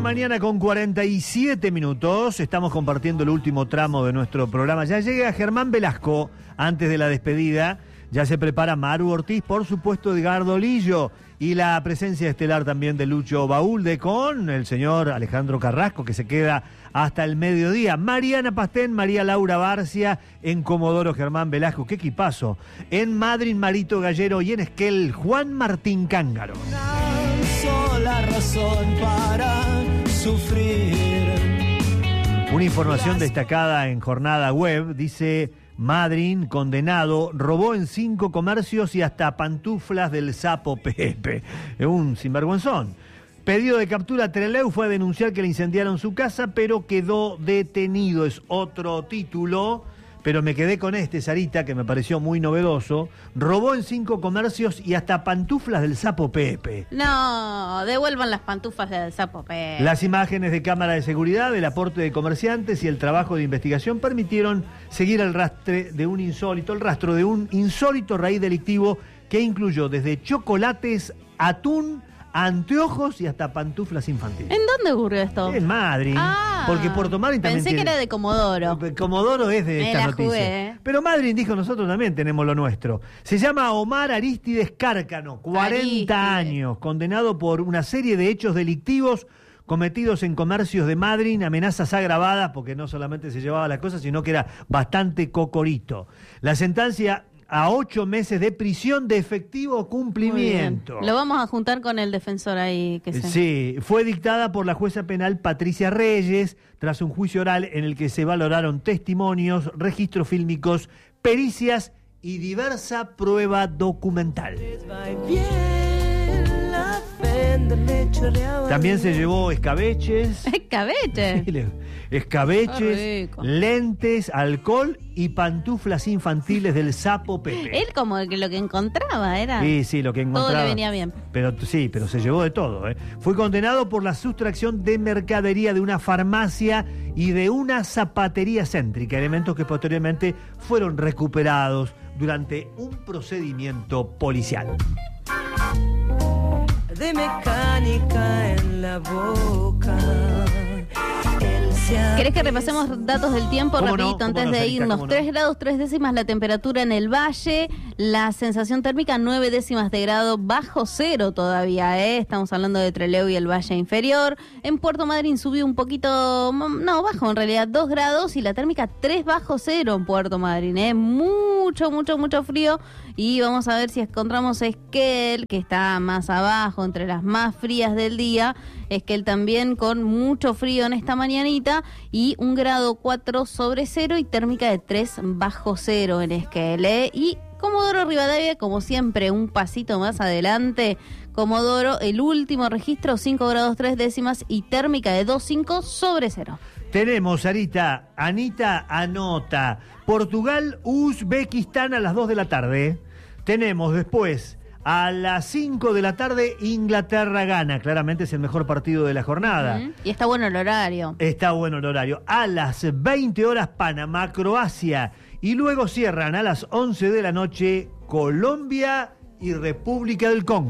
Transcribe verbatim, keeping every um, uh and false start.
mañana con cuarenta y siete minutos. Estamos compartiendo el último tramo de nuestro programa. Ya llega Germán Velasco antes de la despedida. Ya se prepara Maru Ortiz, por supuesto Edgardo Lillo. Y la presencia estelar también de Lucho Baúlde con el señor Alejandro Carrasco, que se queda hasta el mediodía. Mariana Pastén, María Laura Barcia, en Comodoro Germán Velasco. ¡Qué equipazo! En Madrid, Marito Gallero y en Esquel, Juan Martín Cángaro. Una sola razón para sufrir. Una información destacada en Jornada Web, dice... Madryn, condenado, robó en cinco comercios y hasta pantuflas del sapo Pepe. Es un sinvergüenzón. Pedido de captura, Trelew fue a denunciar que le incendiaron su casa, pero quedó detenido. Es otro título, pero me quedé con este, Sarita, que me pareció muy novedoso. Robó en cinco comercios y hasta pantuflas del sapo Pepe. No, devuelvan las pantuflas del sapo Pepe. Las imágenes de cámara de seguridad, el aporte de comerciantes y el trabajo de investigación permitieron seguir el rastre de un insólito, el rastro de un insólito raíz delictivo que incluyó desde chocolates, atún, anteojos y hasta pantuflas infantiles. ¿En dónde ocurrió esto? En Madrid. Ah, porque Puerto Madryn también pensé tiene... que era de Comodoro. Comodoro es de Me esta la noticia. jugué, ¿eh? Pero Madryn dijo, nosotros también tenemos lo nuestro. Se llama Omar Aristides Cárcano, cuarenta años, condenado por una serie de hechos delictivos cometidos en comercios de Madryn, amenazas agravadas, porque no solamente se llevaba las cosas, sino que era bastante cocorito. La sentencia... a ocho meses de prisión de efectivo cumplimiento. Lo vamos a juntar con el defensor ahí. Que se... Sí, fue dictada por la jueza penal Patricia Reyes tras un juicio oral en el que se valoraron testimonios, registros fílmicos, pericias y diversa prueba documental. También se llevó escabeches. ¿Escabeche? Sí, escabeches, lentes, alcohol y pantuflas infantiles del sapo Pepe. Él como que lo que encontraba era... Sí, sí, lo que encontraba. Todo le venía bien. Pero sí, pero se llevó de todo, ¿eh? Fue condenado por la sustracción de mercadería de una farmacia y de una zapatería céntrica, elementos que posteriormente fueron recuperados durante un procedimiento policial. De mecánica en la boca. ¿Querés que repasemos datos del tiempo rapidito no? antes no, de Sarita, irnos? no? tres grados tres décimas la temperatura en el valle, la sensación térmica nueve décimas de grado bajo cero todavía, ¿eh? Estamos hablando de Trelew y el valle inferior. En Puerto Madryn subió un poquito, no, bajo en realidad, dos grados y la térmica tres bajo cero en Puerto Madryn, ¿eh? Mucho, mucho, mucho frío y vamos a ver si encontramos Esquel, que está más abajo, entre las más frías del día. Esquel también con mucho frío en esta mañanita y un grado cuatro sobre cero y térmica de tres bajo cero en Esquel, ¿eh? Y Comodoro Rivadavia, como siempre, un pasito más adelante. Comodoro, el último registro, cinco grados tres décimas y térmica de dos cinco sobre cero. Tenemos, Sarita, Anita anota, Portugal, Uzbekistán a las dos de la tarde. Tenemos después... a las cinco de la tarde, Inglaterra gana. Claramente es el mejor partido de la jornada. Uh-huh. Y está bueno el horario. Está bueno el horario. A las veinte horas, Panamá, Croacia. Y luego cierran a las once de la noche, Colombia y República del Congo.